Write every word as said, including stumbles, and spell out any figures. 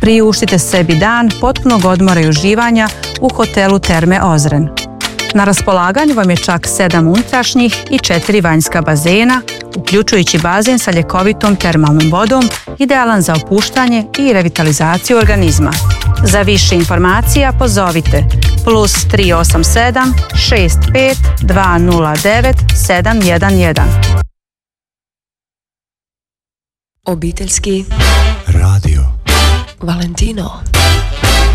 Priuštite sebi dan potpunog odmora i uživanja u hotelu Terme Ozren. Na raspolaganju vam je čak sedam unutrašnjih i četiri vanjska bazena, uključujući bazen sa ljekovitom termalnom vodom, idealan za opuštanje i revitalizaciju organizma. Za više informacija pozovite plus tri osam sedam šest pet dva nula devet sedam jedan jedan. Obiteljski radio Valentino.